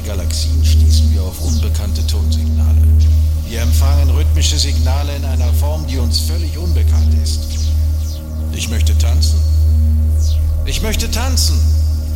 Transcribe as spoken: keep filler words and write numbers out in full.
Galaxien stießen wir auf unbekannte Tonsignale. Wir empfangen rhythmische Signale in einer Form, die uns völlig unbekannt ist. Ich möchte tanzen. Ich möchte tanzen.